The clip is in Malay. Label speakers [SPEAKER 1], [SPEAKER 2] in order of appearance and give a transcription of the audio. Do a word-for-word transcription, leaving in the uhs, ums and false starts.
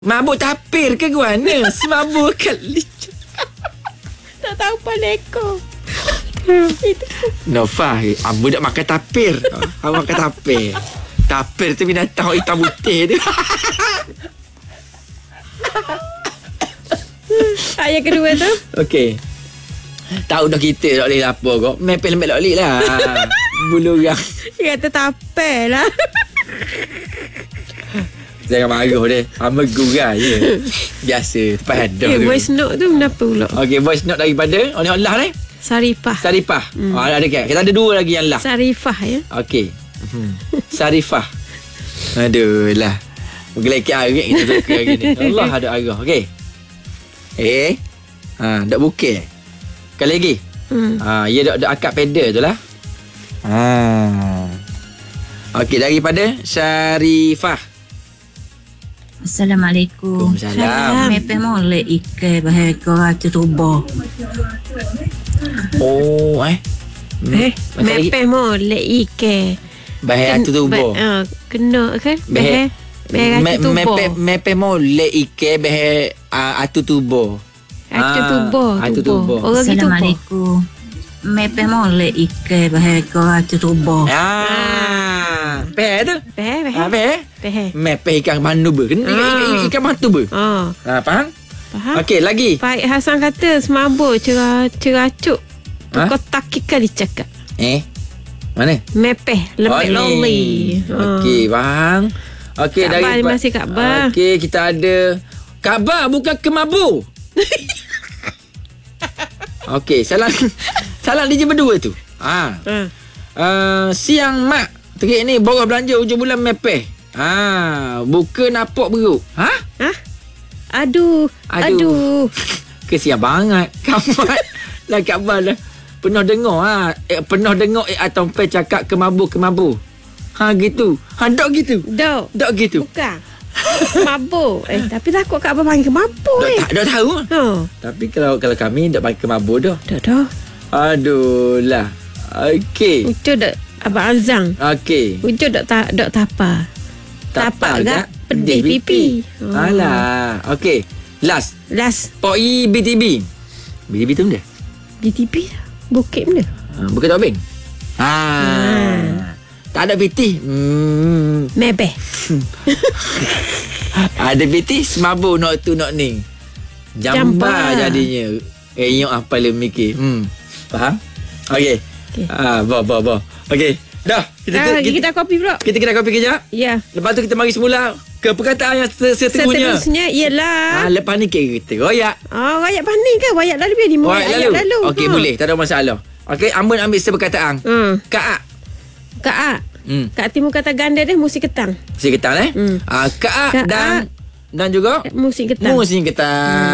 [SPEAKER 1] Mabuk tapir ke guana? Semabuk kali.
[SPEAKER 2] Tak tahu paleko.
[SPEAKER 1] Nofah, ambo nak makan tapir. Awak makan tapir. Tapir tu binatang hitam putih tu.
[SPEAKER 2] Ayat kedua tu.
[SPEAKER 1] Okey. Tahu dah kita tak boleh apa kok. Mepel lembek tak boleh lah. Bulu yang.
[SPEAKER 2] Dia kata tapel lah.
[SPEAKER 1] Jangan marah dia. Hamba gurau je. Biasa. Tempat ada.
[SPEAKER 2] Eh, voice note tu kenapa pula?
[SPEAKER 1] Okey, voice note daripada oleh Allah ni.
[SPEAKER 2] Sarifah.
[SPEAKER 1] Sarifah.
[SPEAKER 2] Hmm.
[SPEAKER 1] Oh, ada ke? Kita ada dua lagi yang lah.
[SPEAKER 2] Sarifah ya.
[SPEAKER 1] Okey. Hmm. Sarifah. Aduh lah. Gelekik arik kita suka hari ni. Allah ada arah. Okey. Eh. Ha, dak bukit. Sekali lagi.
[SPEAKER 2] Hmm.
[SPEAKER 1] Ha, ia dak dak akak pedal tu lah. Ha. Okey, daripada Sarifah.
[SPEAKER 3] Assalamualaikum.
[SPEAKER 1] Waalaikumsalam.
[SPEAKER 3] Mepe molek ikan bahaya kau hati tubuh.
[SPEAKER 1] Oh, eh.
[SPEAKER 2] Eh,
[SPEAKER 1] Macam lagi.
[SPEAKER 2] mepe molek ike.
[SPEAKER 1] Bahaya tu tubuh.
[SPEAKER 2] Uh, kena kan?
[SPEAKER 1] Behek.
[SPEAKER 2] Behek
[SPEAKER 1] Me-
[SPEAKER 2] atu tubuh.
[SPEAKER 1] Mepe mepe molek ike behek uh, atu tubuh.
[SPEAKER 2] Atu
[SPEAKER 1] Ah,
[SPEAKER 2] tubuh.
[SPEAKER 1] atu tubuh.
[SPEAKER 2] Orang gitu tubuh.
[SPEAKER 3] Assalamualaikum. Mepe molek ikan bahaya kau hati tubuh.
[SPEAKER 1] Ah. Behek tu.
[SPEAKER 2] Behek, behek.
[SPEAKER 1] Ah, behek.
[SPEAKER 2] Behek.
[SPEAKER 1] Mepe ikan manu ber. Kena ikan, ikan, ikan, ikan matu ber.
[SPEAKER 2] Ah,
[SPEAKER 1] Ha, faham?
[SPEAKER 2] faham?
[SPEAKER 1] Okey, lagi.
[SPEAKER 2] Pak Hasan kata semabuk cerah ceracuk.
[SPEAKER 1] Ha?
[SPEAKER 2] Kau takik kali cakap.
[SPEAKER 1] Eh. Mana?
[SPEAKER 2] Mepeh, lembek
[SPEAKER 1] ni.
[SPEAKER 2] loli.
[SPEAKER 1] Okey, faham. Okey,
[SPEAKER 2] Kaabah,
[SPEAKER 1] dari
[SPEAKER 2] masih Kaabah.
[SPEAKER 1] Okey, kita ada Kaabah bukan kemabu. Okey, salah salah dia je berdua tu. Ha.
[SPEAKER 2] Ha.
[SPEAKER 1] Uh, siang mak terik ni boros belanja hujung bulan mepeh. Ha, buka napok beruk. Ha?
[SPEAKER 2] Ha? Aduh,
[SPEAKER 1] Aduh.
[SPEAKER 2] aduh.
[SPEAKER 1] Kesian banget. Kamat lah Kaabah lah. Pernah dengar ha. Eh, pernah dengar eh atau pe cakap kemabu kemabu. Ha gitu. Ha dok gitu.
[SPEAKER 2] Dok.
[SPEAKER 1] Dok gitu.
[SPEAKER 2] Bukan. Mabuk. Eh, tapi takut Kak Abang panggil mabuk
[SPEAKER 1] Dok
[SPEAKER 2] eh.
[SPEAKER 1] tak dok tahu.
[SPEAKER 2] Ha.
[SPEAKER 1] Tapi kalau kalau kami dok panggil kemabu dah.
[SPEAKER 2] Dok dah.
[SPEAKER 1] Aduh lah. Okey.
[SPEAKER 2] Ucuk dak Abang Azang.
[SPEAKER 1] Okey.
[SPEAKER 2] Ucuk dak ta, dak tapa. Tapak gak pedih pipi. Oh.
[SPEAKER 1] Alah. Okey. Last.
[SPEAKER 2] Last
[SPEAKER 1] Pok I B T B. B T B tu benda.
[SPEAKER 2] B T P bukit benda.
[SPEAKER 1] Ha, bukan tobeng. Ha.
[SPEAKER 2] Hmm.
[SPEAKER 1] Tak ada piti. Hmm.
[SPEAKER 2] Mebeh.
[SPEAKER 1] Ada piti semabuk nak tu nak ni. Jambar
[SPEAKER 2] Jambar.
[SPEAKER 1] jadinya. Eh, yang apa le mikir. Hmm. Faham? Okey.
[SPEAKER 2] Okey.
[SPEAKER 1] Ah, ba ba ba. Okey. Dah, kita
[SPEAKER 2] Ah,
[SPEAKER 1] kita,
[SPEAKER 2] kita, kita kopi pula.
[SPEAKER 1] kita kena kopi kejap.
[SPEAKER 2] Ya.
[SPEAKER 1] Lepas tu kita mari semula ke perkataan yang se- seterusnya.
[SPEAKER 2] Seterusnya ialah
[SPEAKER 1] Ah, lepas ni kita royak.
[SPEAKER 2] Ah, rakyat panik ke? Rakyat lalu biar lima
[SPEAKER 1] Royak
[SPEAKER 2] ayat
[SPEAKER 1] lalu.
[SPEAKER 2] lalu.
[SPEAKER 1] Okey,
[SPEAKER 2] Ha.
[SPEAKER 1] boleh. Tak ada masalah. Okey, Ambon ambil seperkataan.
[SPEAKER 2] Hmm.
[SPEAKER 1] Kak.
[SPEAKER 2] Kak A.
[SPEAKER 1] Hmm.
[SPEAKER 2] Kak Timur kata ganda dia musik ketang.
[SPEAKER 1] Si ketang eh.
[SPEAKER 2] Hmm.
[SPEAKER 1] Ah, Kak
[SPEAKER 2] Kak
[SPEAKER 1] dan dan juga
[SPEAKER 2] Musik ketang.
[SPEAKER 1] musim ketang.